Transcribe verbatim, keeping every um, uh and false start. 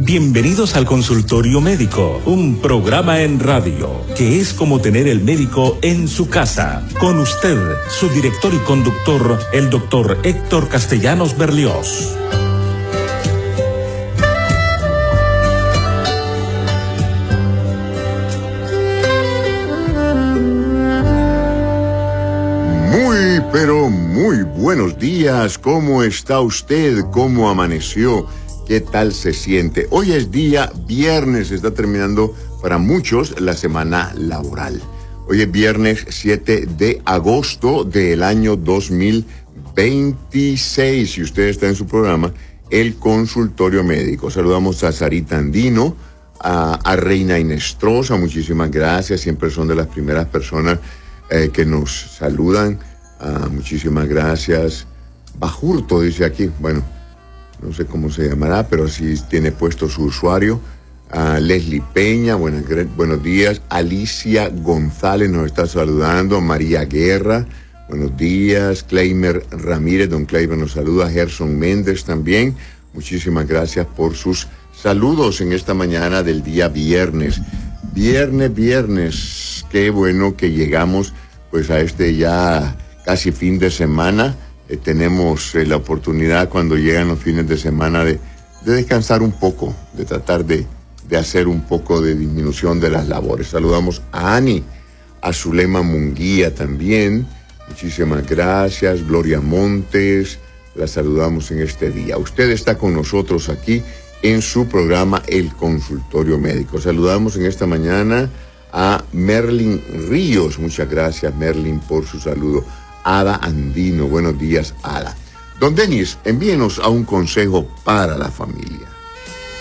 Bienvenidos al Consultorio Médico, un programa en radio que es como tener el médico en su casa. Con usted, su director y conductor, el doctor Héctor Castellanos Berlioz. Muy, pero muy buenos días. ¿Cómo está usted? ¿Cómo amaneció? ¿Qué tal se siente? Hoy es día viernes, está terminando para muchos la semana laboral. Hoy es viernes siete de agosto del año dos mil veintiséis. Si usted está en su programa, El Consultorio Médico. Saludamos a Sarita Andino, a, a Reina Inestrosa, muchísimas gracias. Siempre son de las primeras personas eh, que nos saludan. Uh, muchísimas gracias. Bajurto dice aquí, bueno, no sé cómo se llamará, pero así tiene puesto su usuario. Uh, Leslie Peña, buenas, buenos días. Alicia González nos está saludando. María Guerra, buenos días. Claymer Ramírez, don Claymer nos saluda. Gerson Méndez también. Muchísimas gracias por sus saludos en esta mañana del día viernes. Viernes, viernes. Qué bueno que llegamos pues a este ya casi fin de semana. Eh, tenemos eh, la oportunidad cuando llegan los fines de semana de, de descansar un poco, de tratar de, de hacer un poco de disminución de las labores. Saludamos a Ani, a Zulema Munguía también. Muchísimas gracias. Gloria Montes, la saludamos en este día. Usted está con nosotros aquí en su programa El Consultorio Médico. Saludamos en esta mañana a Merlin Ríos. Muchas gracias, Merlin, por su saludo. Ada Andino, buenos días, Ada. Don Denis, envíenos a un consejo para la familia.